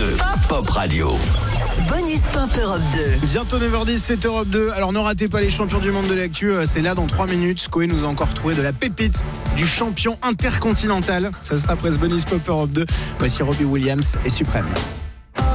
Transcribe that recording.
de Pop Radio. Bonus Pop Europe 2. Bientôt 9h10, c'est Europe 2. Alors ne ratez pas les champions du monde de l'actu, c'est là dans 3 minutes. Koé nous a encore trouvé de la pépite du champion intercontinental. Ça sera après ce Bonus Pop Europe 2. Voici Robbie Williams et Suprême.